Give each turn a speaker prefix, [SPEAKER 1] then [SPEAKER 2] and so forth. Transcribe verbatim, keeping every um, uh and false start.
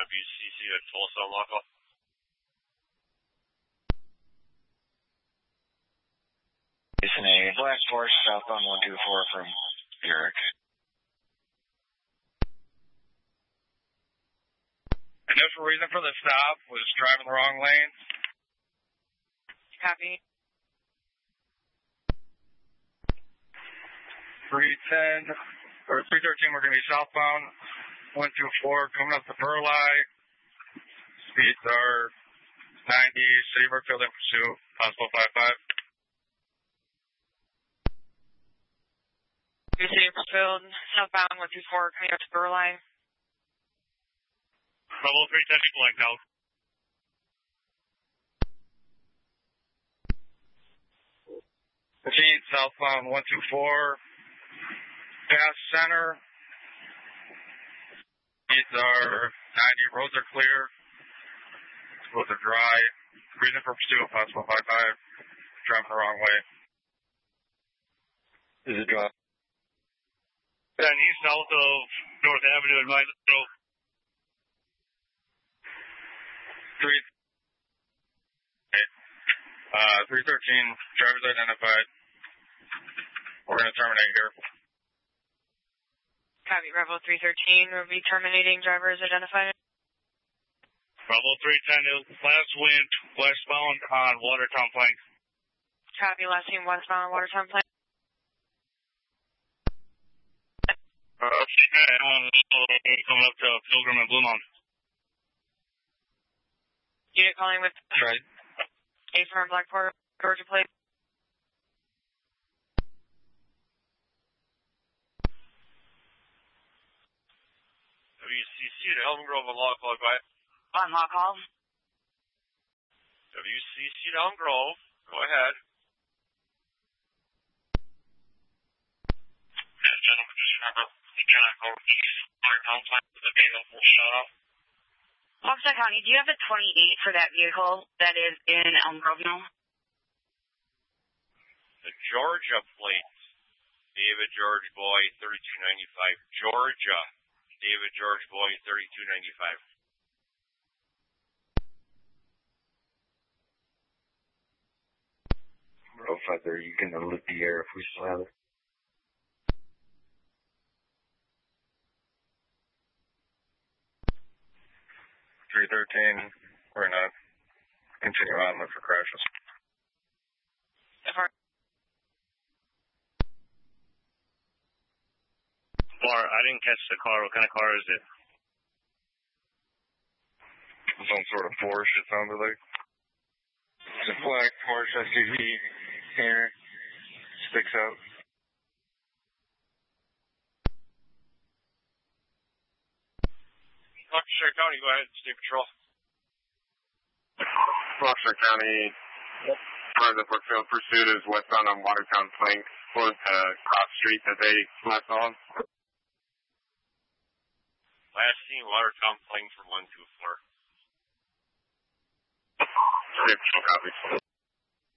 [SPEAKER 1] W C C at Tulsa on local.
[SPEAKER 2] Jason A. Black Porsche southbound one two four from Buick.
[SPEAKER 3] Initial reason for the stop was driving the wrong lane.
[SPEAKER 4] Copy.
[SPEAKER 3] three ten, or three thirteen, we're going to be southbound one two four, coming up the Burleigh. Speeds are ninety, City Brookfield in pursuit, possible five five.
[SPEAKER 4] City Brookfield, southbound one two four, coming up to Burleigh.
[SPEAKER 1] Bravo three ten, be blank out.
[SPEAKER 3] Proceed southbound one two four, pass center. Speeds are ninety, roads are clear. Roads are dry. Reason for pursuit, possible five five. Driving the wrong way.
[SPEAKER 2] Is it dry?
[SPEAKER 1] And he's south of North Avenue in Minus Grove.
[SPEAKER 3] Three, uh, three thirteen, drivers identified. We're going to terminate here.
[SPEAKER 4] Copy, Bravo three thirteen, we'll be terminating drivers identified.
[SPEAKER 1] Bravo three ten is last wind, westbound on Watertown Plank.
[SPEAKER 4] Copy, last team westbound on Watertown Plank.
[SPEAKER 1] Uh, coming up to Pilgrim and Blue Mountain.
[SPEAKER 4] Unit calling with
[SPEAKER 3] Right.
[SPEAKER 4] A firm Blackport, Georgia plate.
[SPEAKER 1] W C C to Elm Grove on log call, by.
[SPEAKER 4] On log call.
[SPEAKER 1] W C C to Elm Grove, go ahead. Yes, gentlemen, just remember, you cannot go east Watertown Plank with a vehicle shut off.
[SPEAKER 4] Waukesha County, do you have a twenty-eight for that vehicle that is in Elm Grove now?
[SPEAKER 1] The Georgia plate, David George Boy, thirty-two ninety-five. Georgia, David George Boy, thirty-two ninety-five.
[SPEAKER 2] Bro, Feather, you can lift the air if we still have it.
[SPEAKER 3] three thirteen, we're going to continue on, look for crashes.
[SPEAKER 1] Car, I didn't catch the car. What kind of car is it?
[SPEAKER 3] Some sort of Porsche, it sounded like. It's a black Porsche S U V here. Sticks out.
[SPEAKER 1] Waukesha County, go ahead, State Patrol.
[SPEAKER 3] Waukesha County, further Brookfield pursuit is westbound on Watertown Plank, towards the cross street that they left on.
[SPEAKER 1] Last seen Watertown Plank from one two four.
[SPEAKER 3] State Patrol copy.